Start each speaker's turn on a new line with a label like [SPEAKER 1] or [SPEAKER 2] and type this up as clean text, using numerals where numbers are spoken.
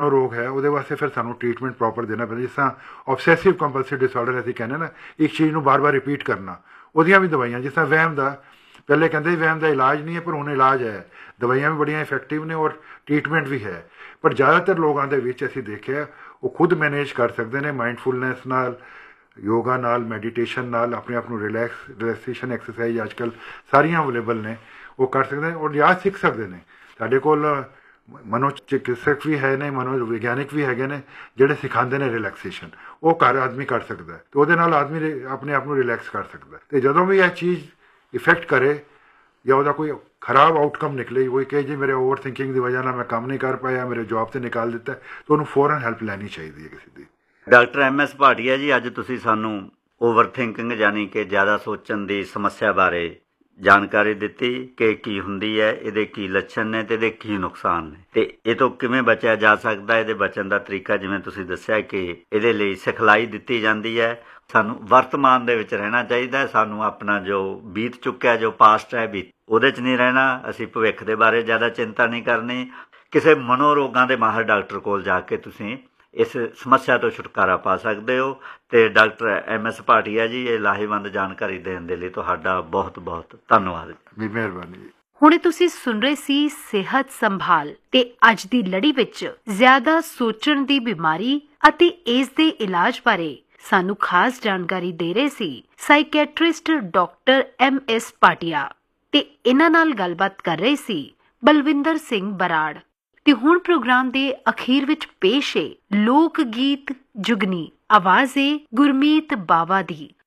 [SPEAKER 1] ਮਨੋਰੋਗ ਹੈ ਉਹਦੇ ਵਾਸਤੇ ਫਿਰ ਸਾਨੂੰ ਟ੍ਰੀਟਮੈਂਟ ਪ੍ਰੋਪਰ ਦੇਣਾ ਪੈਂਦਾ। ਜਿਸ ਤਰ੍ਹਾਂ ਆਬਸੈਸਿਵ ਕੰਪਲਸਿਵ ਡਿਸਆਰਡਰ ਅਸੀਂ ਕਹਿੰਦੇ ਨਾ, ਇੱਕ ਚੀਜ਼ ਨੂੰ ਬਾਰ-ਬਾਰ ਰਿਪੀਟ ਕਰਨਾ, ਉਹਦੀਆਂ ਵੀ ਦਵਾਈਆਂ, ਜਿਸ ਤਰ੍ਹਾਂ ਵਹਿਮ ਦਾ, ਪਹਿਲੇ ਕਹਿੰਦੇ ਵਹਿਮ ਦਾ ਇਲਾਜ ਨਹੀਂ ਹੈ, ਪਰ ਹੁਣ ਇਲਾਜ ਹੈ, ਦਵਾਈਆਂ ਵੀ ਬੜੀਆਂ ਇਫੈਕਟਿਵ ਨੇ ਔਰ ਟ੍ਰੀਟਮੈਂਟ ਵੀ ਹੈ। ਪਰ ਜ਼ਿਆਦਾਤਰ ਲੋਕਾਂ ਦੇ ਵਿੱਚ ਅਸੀਂ ਦੇਖਿਆ ਉਹ ਖੁਦ ਮੈਨੇਜ ਕਰ ਸਕਦੇ ਨੇ ਮਾਈਂਡਫੁਲਨੈਸ ਨਾਲ, ਯੋਗਾ ਨਾਲ, ਮੈਡੀਟੇਸ਼ਨ ਨਾਲ, ਆਪਣੇ ਆਪ ਨੂੰ ਰਿਲੈਕਸੇਸ਼ਨ ਐਕਸਰਸਾਈਜ਼ ਅੱਜ ਕੱਲ੍ਹ ਸਾਰੀਆਂ ਅਵੇਲੇਬਲ ਨੇ, ਉਹ ਕਰ ਸਕਦੇ ਨੇ ਔਰ ਯਾਦ ਸਿੱਖ ਸਕਦੇ ਨੇ। ਸਾਡੇ ਕੋਲ ਮਨੋਚਿਕਿਤਸਕ ਵੀ ਹੈ ਨੇ, ਮਨੋਵਿਗਿਆਨਿਕ ਵੀ ਹੈਗੇ ਨੇ ਜਿਹੜੇ ਸਿਖਾਉਂਦੇ ਨੇ ਰਿਲੈਕਸੇਸ਼ਨ, ਉਹ ਘਰ ਆਦਮੀ ਕਰ ਸਕਦਾ ਅਤੇ ਉਹਦੇ ਨਾਲ ਆਦਮੀ ਆਪਣੇ ਆਪ ਨੂੰ ਰਿਲੈਕਸ ਕਰ ਸਕਦਾ। ਅਤੇ ਜਦੋਂ ਵੀ ਇਹ ਚੀਜ਼ ਇਫੈਕਟ ਕਰੇ ਜਾਂ ਉਹਦਾ ਕੋਈ ਖਰਾਬ ਆਊਟਕਮ ਨਿਕਲੇ, ਕੋਈ ਕਹੇ ਜੀ ਮੇਰੇ ਓਵਰ ਥਿੰਕਿੰਗ ਦੀ ਵਜ੍ਹਾ ਨਾਲ ਮੈਂ ਕੰਮ ਨਹੀਂ ਕਰ ਪਾਇਆ, ਮੇਰੇ ਜੌਬ 'ਤੇ ਨਿਕਾਲ ਦਿੱਤਾ, ਤਾਂ ਉਹਨੂੰ ਫੌਰਨ ਹੈਲਪ ਲੈਣੀ ਚਾਹੀਦੀ ਹੈ ਕਿਸੇ ਦੀ।
[SPEAKER 2] ਡਾਕਟਰ MS ਭਾਟੀਆ ਜੀ, ਅੱਜ ਤੁਸੀਂ ਸਾਨੂੰ ਓਵਰ ਥਿੰਕਿੰਗ ਯਾਨੀ ਕਿ ਜ਼ਿਆਦਾ ਸੋਚਣ ਦੀ ਸਮੱਸਿਆ ਬਾਰੇ ਜਾਣਕਾਰੀ ਦਿੱਤੀ ਕਿ ਕੀ ਹੁੰਦੀ ਹੈ, ਇਹਦੇ ਕੀ ਲੱਛਣ ਨੇ ਅਤੇ ਇਹਦੇ ਕੀ ਨੁਕਸਾਨ ਨੇ, ਅਤੇ ਇਹ ਤੋਂ ਕਿਵੇਂ ਬਚਿਆ ਜਾ ਸਕਦਾ। ਇਹਦੇ ਬਚਣ ਦਾ ਤਰੀਕਾ ਜਿਵੇਂ ਤੁਸੀਂ ਦੱਸਿਆ ਕਿ ਇਹਦੇ ਲਈ ਸਿਖਲਾਈ ਦਿੱਤੀ ਜਾਂਦੀ ਹੈ। ਸਾਨੂੰ ਵਰਤਮਾਨ ਦੇ ਵਿੱਚ ਰਹਿਣਾ ਚਾਹੀਦਾ। ਸਾਨੂੰ ਆਪਣਾ ਜੋ ਬੀਤ ਚੁੱਕਿਆ, ਜੋ ਪਾਸਟ ਹੈ, ਉਹਦੇ 'ਚ ਨਹੀਂ ਰਹਿਣਾ। ਅਸੀਂ ਭਵਿੱਖ ਦੇ ਬਾਰੇ ਜ਼ਿਆਦਾ ਚਿੰਤਾ ਨਹੀਂ ਕਰਨੀ। ਕਿਸੇ ਮਨੋਰੋਗਾਂ ਦੇ ਮਾਹਰ ਡਾਕਟਰ ਕੋਲ ਜਾ ਕੇ ਤੁਸੀਂ ਇਸ ਸਮੱਸਿਆ ਤੋਂ ਛੁਟਕਾਰਾ ਪਾ ਸਕਦੇ ਹੋ। ਅਤੇ ਡਾਕਟਰ MS ਭਾਟੀਆ ਜੀ, ਇਹ ਲਾਹੇਵੰਦ ਜਾਣਕਾਰੀ ਦੇਣ ਦੇ ਲਈ ਤੁਹਾਡਾ ਬਹੁਤ ਬਹੁਤ ਧੰਨਵਾਦ।
[SPEAKER 1] ਮਿਹਰਬਾਨੀ ਜੀ।
[SPEAKER 3] ਹੁਣ ਤੁਸੀਂ ਸੁਣ ਰਹੇ ਸੀ ਸਿਹਤ ਸੰਭਾਲ, ਤੇ ਅੱਜ ਦੀ ਲੜੀ ਵਿੱਚ ਜ਼ਿਆਦਾ ਸੋਚਣ ਦੀ ਬਿਮਾਰੀ ਅਤੇ ਇਸ ਦੇ ਇਲਾਜ ਬਾਰੇ ਸਾਨੂੰ ਖਾਸ ਜਾਣਕਾਰੀ ਦੇ ਰਹੇ ਸੀ ਸਾਈਕੈਟਰਿਸਟ ਡਾਕਟਰ MS ਭਾਟੀਆ, ਤੇ ਇਹਨਾਂ ਨਾਲ ਗੱਲਬਾਤ ਕਰ ਰਹੇ ਸੀ ਬਲਵਿੰਦਰ ਸਿੰਘ ਬਰਾੜ। ਤੇ ਹੁਣ ਪ੍ਰੋਗਰਾਮ ਦੇ ਅਖੀਰ ਵਿੱਚ ਪੇਸ਼ ਹੈ ਲੋਕ ਗੀਤ ਜੁਗਨੀ, ਆਵਾਜ਼ ਏ ਗੁਰਮੀਤ ਬਾਵਾ ਦੀ।